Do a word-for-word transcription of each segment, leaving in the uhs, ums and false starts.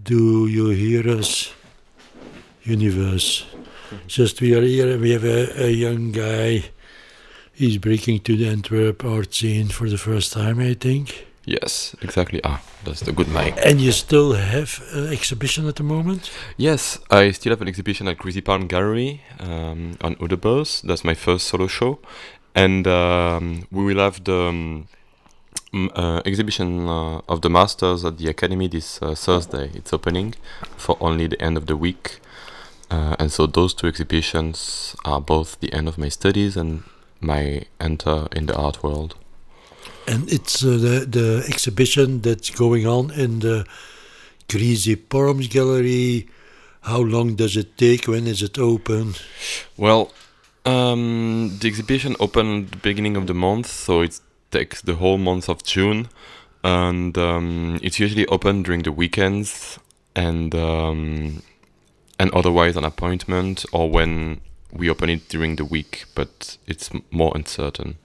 do you hear us, universe? Just we are here, we have a, a young guy. He's breaking to the Antwerp art scene for the first time, I think. Yes, exactly. Ah, that's the good mic. And you still have an exhibition at the moment? Yes, I still have an exhibition at Greasy Palm Gallery um, on Oudeboos. That's my first solo show. And um, we will have the um, m- uh, exhibition uh, of the Masters at the Academy this uh, Thursday. It's opening for only the end of the week. Uh, and so those two exhibitions are both the end of my studies and my enter in the art world. And it's uh, the, the exhibition that's going on in the Greasy Palms Gallery. How long does it take? When is it open? Well, um, the exhibition opened at the beginning of the month, so it takes the whole month of June. And um, it's usually open during the weekends and um, and otherwise an appointment or when we open it during the week, but it's m- more uncertain.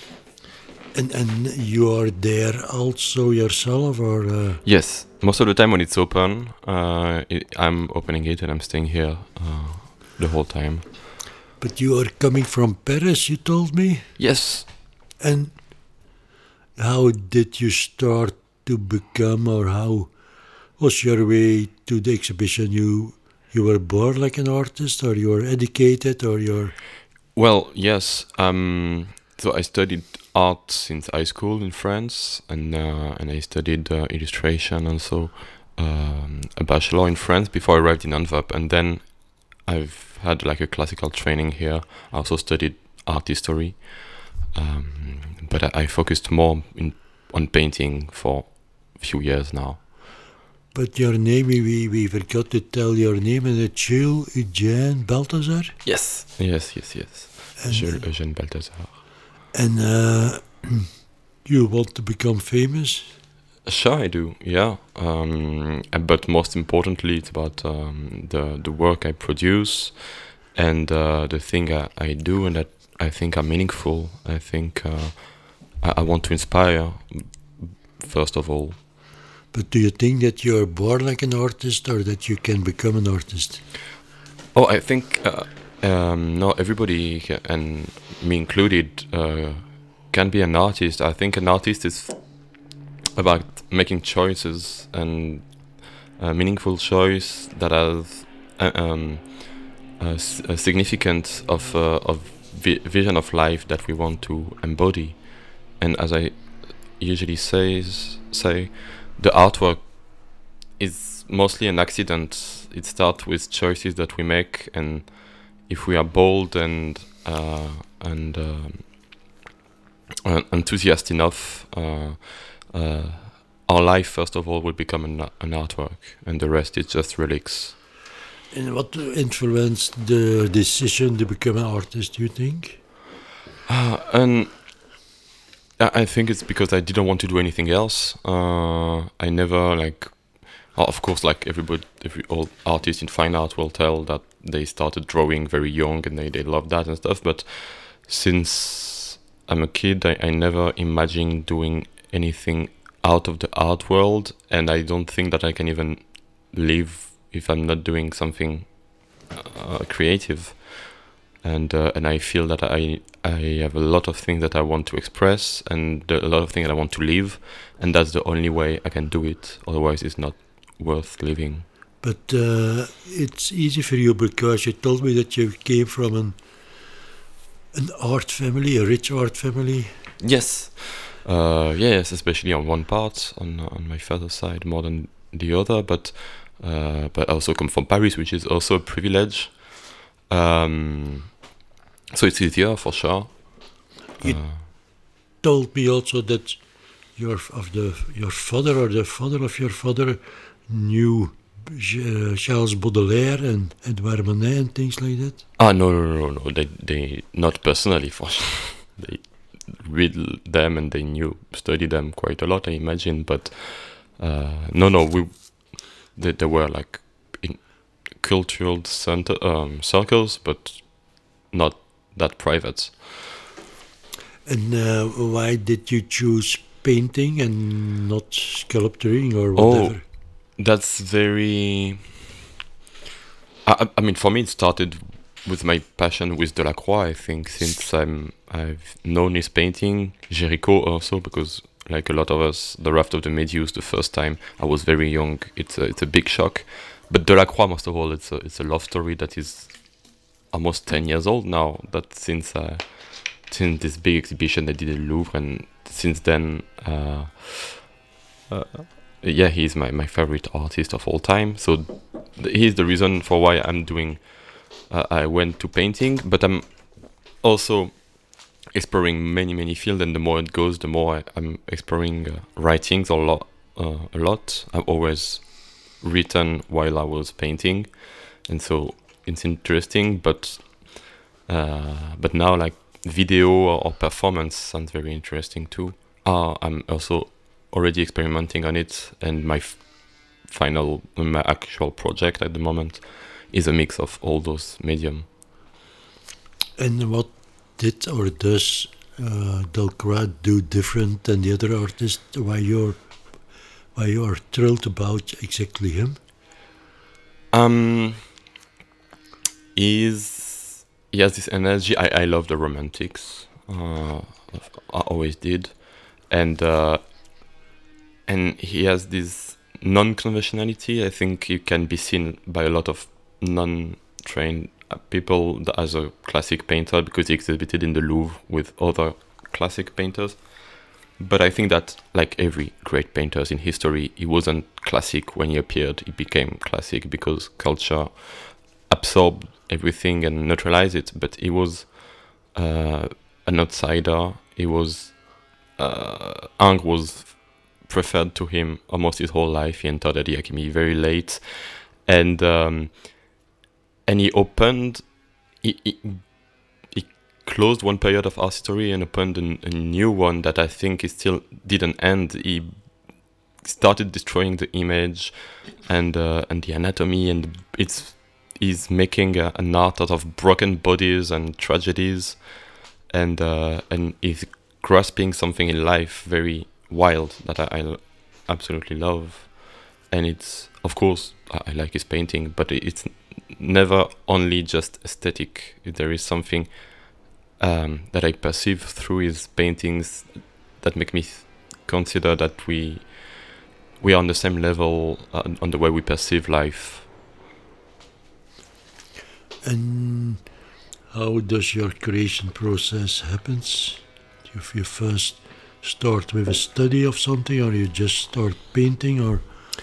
And and you are there also yourself, or uh, Yes, most of the time when it's open, uh, it, I'm opening it and I'm staying here uh, the whole time. but you are coming from Paris, you told me. Yes. And how did you start to become, or how was your way to the exhibition? You you were born like an artist, or you were educated, or you're Well, yes. Um, so I studied art since high school in France, and uh, and I studied uh, illustration also um, a bachelor in France before I arrived in Antwerp, and then I've had like a classical training here. I also studied art history, um, but I, I focused more in, on painting for a few years now. But your name, we, we forgot to tell your name, and it's Jules Eugène Balthazar. Yes, yes, yes, yes. And, Jules Eugène Balthazar. and uh, you want to become famous? Sure, I do. Yeah, um, and- but most importantly, it's about um, the the work I produce and uh, the thing I, I do, and that I think are meaningful. I think uh, I, I want to inspire, first of all. But do you think that you're born like an artist, or that you can become an artist? Oh, I think uh, um, no, everybody, ca- and me included, uh, can be an artist. I think an artist is about making choices and a meaningful choice that has uh, um, a, s- a significance of uh, of vi- vision of life that we want to embody. And as I usually says say, the artwork is mostly an accident. It starts with choices that we make, and if we are bold and uh, and um, uh, enthusiastic enough, uh, uh, our life first of all will become an, an artwork, and the rest is just relics. And what influenced the decision to become an artist, do you think? Uh, and I I think it's because I didn't want to do anything else. Uh, I never like, uh, of course, like everybody, every all artists in fine art will tell that they started drawing very young and they, they love that and stuff. But since I'm a kid, I, I never imagined doing anything out of the art world, and I don't think that I can even live if I'm not doing something uh, creative. And uh, and I feel that I I have a lot of things that I want to express and a lot of things that I want to live, and that's the only way I can do it. Otherwise, it's not worth living. But uh, it's easy for you because you told me that you came from an an art family, a rich art family. Yes, uh, yes, especially on one part on on my father's side more than the other, but uh, but I also come from Paris, which is also a privilege. Um, so it's easier for sure. You Uh, told me also that your of the your father or the father of your father knew uh, Charles Baudelaire and Edouard Manet and things like that. Ah, no, no, no, no. They, they not personally for sure. They read them and they knew, study them quite a lot, I imagine. But uh, no, no, we they, they were like in cultural center um, circles, but not that private. And uh, why did you choose painting and not sculpturing or Oh, whatever? That's very. I, I I mean, for me, it started with my passion with Delacroix. I think since I'm I've known his painting, Géricault also, because like a lot of us, the Raft of the Medius, the first time I was very young. It's a it's a big shock, but Delacroix, most of all, it's a it's a love story that is almost ten years old now. That since uh, since this big exhibition they did at Louvre, and since then. Uh, uh, yeah, he's my, my favorite artist of all time. So th- he's the reason for why I'm doing. Uh, I went to painting, but I'm also exploring many many fields. And the more it goes, the more I, I'm exploring uh, writings a lot. Uh, a lot. I've always written while I was painting, and so it's interesting. But uh, but now like video or, or performance sounds very interesting too. Uh, I'm also already experimenting on it, and my f- final, my actual project at the moment is a mix of all those medium. And what did or does uh, Delacroix do different than the other artists? Why you're why you are thrilled about exactly him? Um, is he has this energy. I I love the romantics. Uh, I always did, and uh, and he has this non-conventionality. I think it can be seen by a lot of non-trained uh, people th- as a classic painter because he exhibited in the Louvre with other classic painters. But I think that, like every great painters in history, he wasn't classic when he appeared. He became classic because culture absorbed everything and neutralized it. But he was uh, an outsider. He was uh, Ingres was preferred to him almost his whole life. He entered at the Academy very late, and um, and he opened. He, he, he closed one period of art history and opened a, a new one that I think is still didn't end. He started destroying the image and uh, and the anatomy, and it's he's making a, an art out of broken bodies and tragedies, and uh, and he's grasping something in life very wild that I, I l- absolutely love. And it's of course I, I like his painting, but it- it's never only just aesthetic. There is something um, that I perceive through his paintings that make me th- consider that we we are on the same level uh, on the way we perceive life. And how does your creation process happens? If you first start with a study of something, or you just start painting, or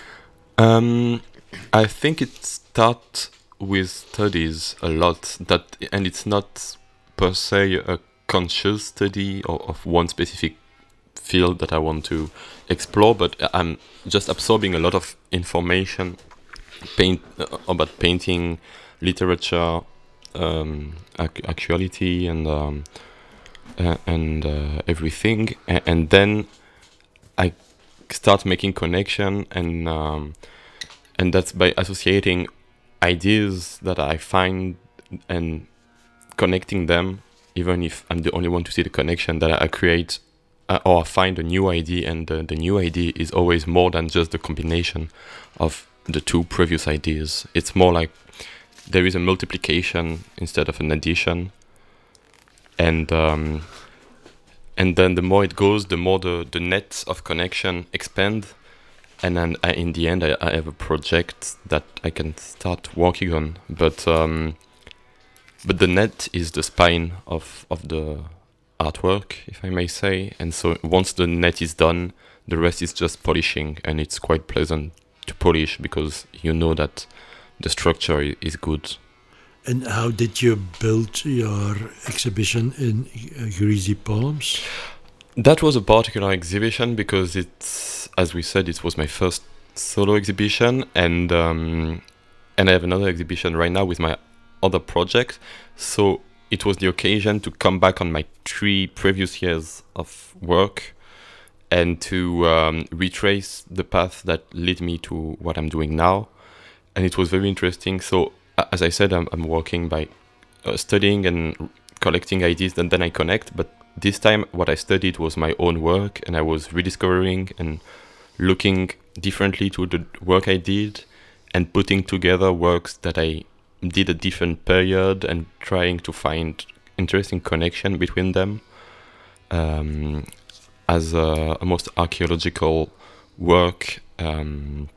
Um, I think it starts with studies a lot that, and it's not per se a conscious study or of one specific field that I want to explore, but I'm just absorbing a lot of information, paint uh, about painting, literature, um, ac- actuality, and um, uh, and uh, everything, and, and then I start making connection, and um, and that's by associating ideas that I find and connecting them, even if I'm the only one to see the connection that I create, uh, or I find a new idea, and the, the new idea is always more than just the combination of the two previous ideas. It's more like there is a multiplication instead of an addition, and um, and then the more it goes, the more the, the net of connection expand, and then I, in the end I, I have a project that I can start working on. But um, but the net is the spine of of the artwork, if I may say. And so once the net is done, the rest is just polishing, and it's quite pleasant to polish because you know that the structure i- is good. and how did you build your exhibition in uh, Greasy Palms? That was a particular exhibition because it's, as we said, it was my first solo exhibition, and um, and I have another exhibition right now with my other project. So it was the occasion to come back on my three previous years of work and to um, retrace the path that led me to what I'm doing now. And it was very interesting. So, a- as I said, I'm, I'm working by uh, studying and r- collecting ideas, and then I connect. But this time, what I studied was my own work, and I was rediscovering and looking differently to the work I did, and putting together works that I did a different period and trying to find interesting connection between them. Um, as a almost archaeological work um,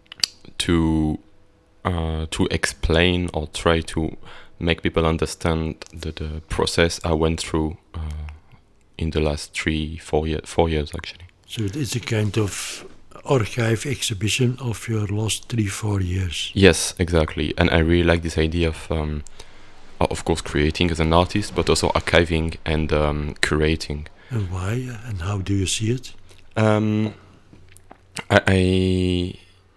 to uh, to explain or try to make people understand the, the process I went through uh, in the last three, four years, four years actually. So it's a kind of archive exhibition of your last three, four years. Yes, exactly. And I really like this idea of, um, of course, creating as an artist, but also archiving and um, curating. And why? And how do you see it? Um, I, I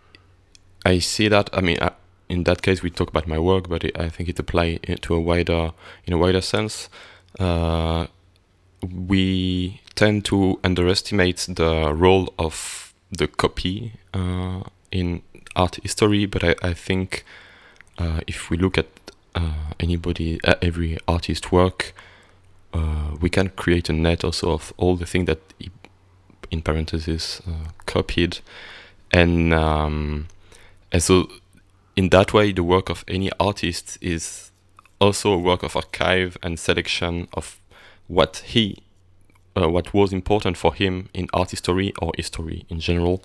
I see that. I mean, I, in that case, we talk about my work, but it, I think it applies to a wider, in a wider sense. Uh, we tend to underestimate the role of the copy uh, in art history, but I, I think uh, if we look at uh, anybody, uh, every artist's work, uh, we can create a net also of all the things that, he, in parentheses, uh, copied, and um, and so in that way, the work of any artist is also a work of archive and selection of what he, uh, what was important for him in art history or history in general.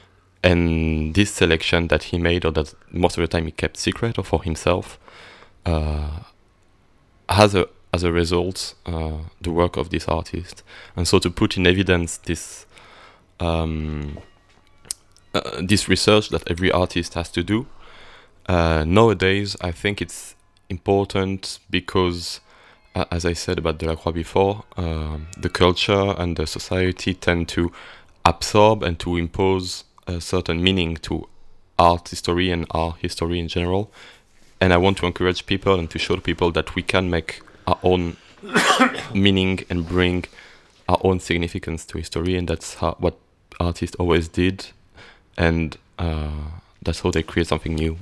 And this selection that he made, or that most of the time he kept secret or for himself, uh, has a as a result uh, the work of this artist. And so to put in evidence this um, uh, this research that every artist has to do, uh, nowadays I think it's important because, uh, as I said about Delacroix before, uh, the culture and the society tend to absorb and to impose a certain meaning to art history and art history in general. And I want to encourage people and to show people that we can make our own meaning and bring our own significance to history, and that's how, what artists always did, and uh, that's how they create something new.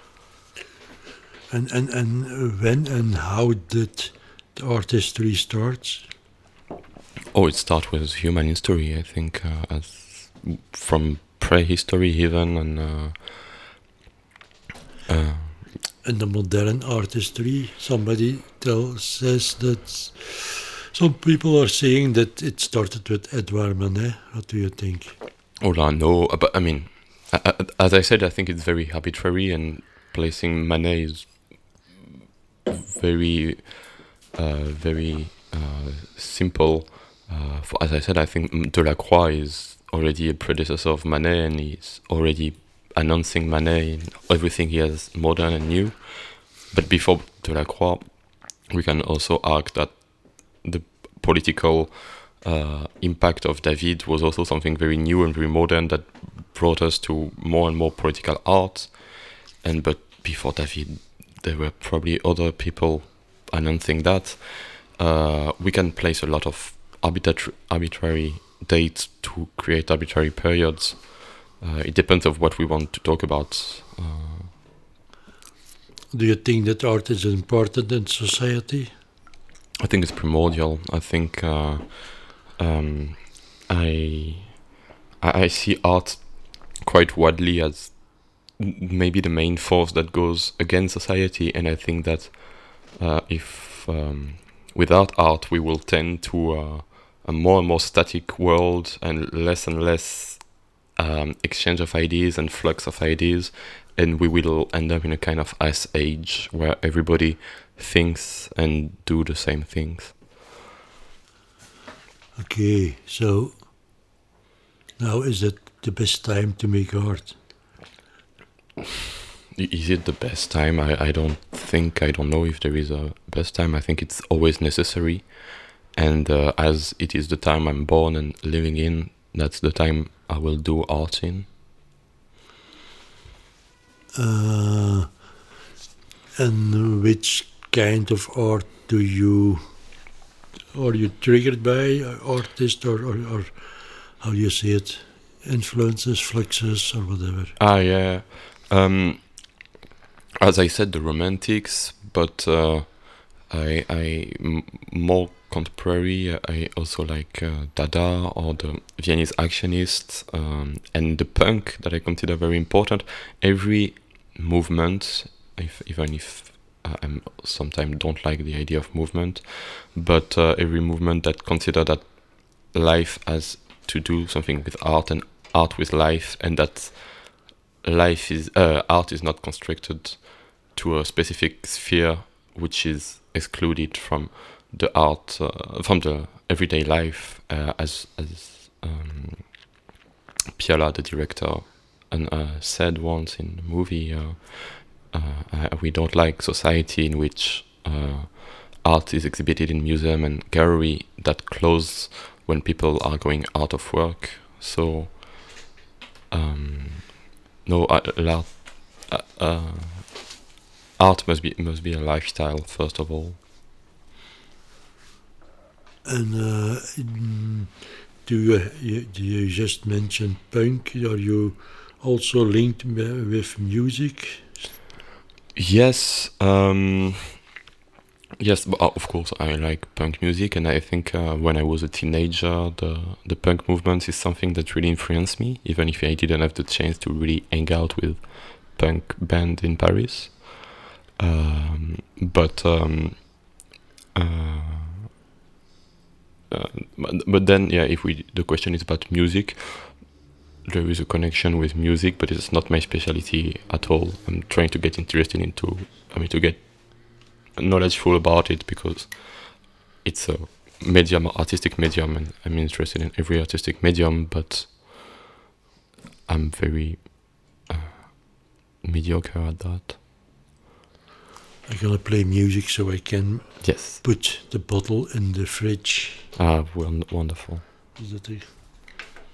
And, and, and when and how did the art history start? Oh, it starts with human history, I think, uh, as from prehistory even, and uh, uh, in the modern art history, somebody tells says that some people are saying that it started with Edouard Manet. What do you think? Oh, no, but I mean, I, I, as I said, I think it's very arbitrary, and placing Manet is very, uh, very uh, simple. Uh, for, as I said, I think Delacroix is already a predecessor of Manet, and he's already announcing Manet in everything he has modern and new. But before Delacroix, we can also argue that the political uh, impact of David was also something very new and very modern that brought us to more and more political art. And but before David, there were probably other people announcing that. Uh, we can place a lot of arbitra- arbitrary dates to create arbitrary periods. Uh, it depends of what we want to talk about. Uh, Do you think that art is important in society? I think it's primordial. I think uh, um, I, I I see art quite widely as maybe the main force that goes against society, and I think that uh, if um, without art we will tend to uh, a more and more static world and less and less um, exchange of ideas and flux of ideas, and we will end up in a kind of ice age where everybody thinks and do the same things. Okay, so now is it the best time to make art? Is it the best time? I, I don't think, I don't know if there is a best time. I think it's always necessary. And uh, as it is the time I'm born and living in, that's the time I will do art in. Uh, and which kind of art do you, are you triggered by, artist, or, or, or how do you say it, influences, fluxes, or whatever? Ah, yeah. Um, as I said, the romantics, but uh, I, I m- more contemporary. Uh, I also like uh, Dada or the Viennese Actionists, um, and the punk that I consider very important. Every movement, if, even if uh, I sometimes don't like the idea of movement, but uh, every movement that consider that life has to do something with art and art with life, and that life is uh, art is not constricted to a specific sphere which is excluded from the art uh, from the everyday life, uh, as as um, Piala, the director, and uh, said once in the movie, uh, uh, we don't like society in which uh, art is exhibited in museum and gallery that close when people are going out of work. So um, no, uh, art, uh, uh, art must be must be a lifestyle first of all. And uh, mm, do you, you do you just mention punk? Are you also linked m- with music? Yes, um, yes, but, uh, of course I like punk music, and I think uh, when I was a teenager, the the punk movement is something that really influenced me, even if I didn't have the chance to really hang out with punk band in Paris. Um, but um, uh, uh, but, but then yeah, if we the question is about music, there is a connection with music, but it's not my specialty at all. I'm trying to get interested into, I mean, to get knowledgeful about it, because it's a medium, artistic medium, and I'm interested in every artistic medium, but I'm very uh, mediocre at that. I'm gonna play music so I can Yes. put the bottle in the fridge. Ah, won- wonderful. Is that a